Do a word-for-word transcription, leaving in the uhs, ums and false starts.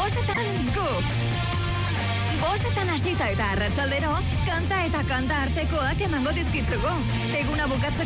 Bostetan gu. Bostetan hasita eta arratsaldero, kanta eta kanta artekoak emango dizkitzugu. Eguna bukatzeko